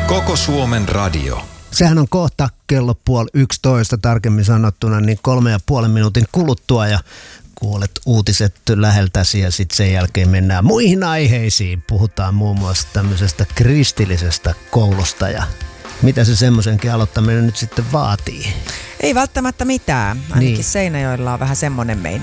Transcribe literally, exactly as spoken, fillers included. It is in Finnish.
Koko Suomen radio. Sehän on kohta kello puoli yksitoista, tarkemmin sanottuna, niin kolme ja puolen minuutin kuluttua ja kuulet uutiset läheltäsi ja sitten sen jälkeen mennään muihin aiheisiin. Puhutaan muun muassa tämmöisestä kristillisestä koulusta ja mitä se semmoisenkin aloittaminen nyt sitten vaatii. Ei välttämättä mitään. Ainakin niin. Seinäjoella on vähän semmoinen meininki.